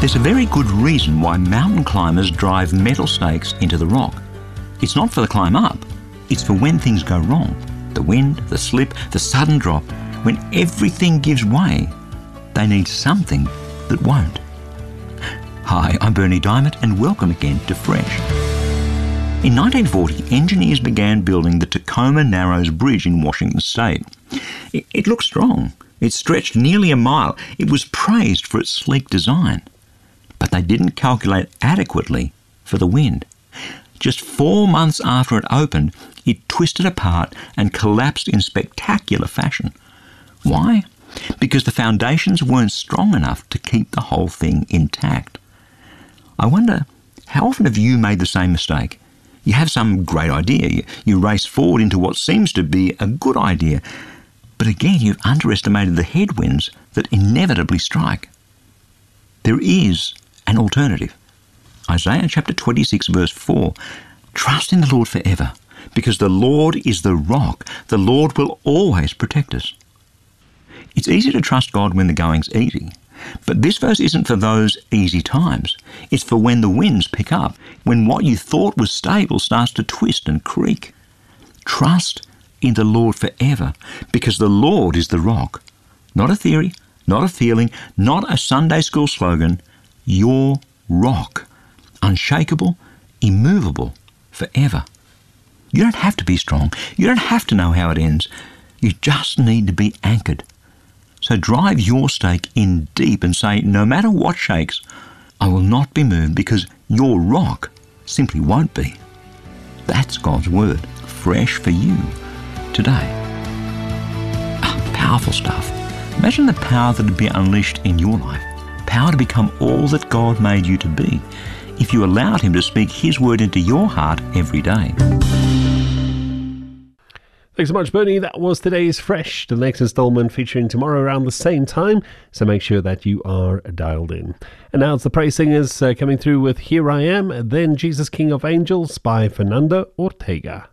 There's a very good reason why mountain climbers drive metal stakes into the rock. It's not for the climb up, it's for when things go wrong. The wind, the slip, the sudden drop. When everything gives way, they need something that won't. Hi, I'm Bernie Diamond and welcome again to Fresh. In 1940, engineers began building the Tacoma Narrows Bridge in Washington State. It looked strong. It stretched nearly a mile. It was praised for its sleek design. But they didn't calculate adequately for the wind. Just 4 months after it opened, it twisted apart and collapsed in spectacular fashion. Why? Because the foundations weren't strong enough to keep the whole thing intact. I wonder, how often have you made the same mistake? You have some great idea. You race forward into what seems to be a good idea. But again, you've underestimated the headwinds that inevitably strike. There is an alternative. Isaiah chapter 26 verse 4, trust in the Lord forever, because the Lord is the rock. The Lord will always protect us. It's easy to trust God when the going's easy, but this verse isn't for those easy times. It's for when the winds pick up, when what you thought was stable starts to twist and creak. Trust in the Lord forever, because the Lord is the rock. Not a theory, not a feeling, not a Sunday school slogan. Your rock. Unshakable, immovable, forever. You don't have to be strong. You don't have to know how it ends. You just need to be anchored. So drive your stake in deep and say, no matter what shakes, I will not be moved, because your rock simply won't be. That's God's word, fresh for you today. Powerful stuff. Imagine the power that would be unleashed in your life. Power to become all that God made you to be, if you allowed Him to speak His word into your heart every day. Thanks so much, Bernie. That was today's Fresh. The next installment featuring tomorrow around the same time, so make sure that you are dialed in. And now it's the Praise Singers coming through with Here I Am, then Jesus King of Angels by Fernando Ortega.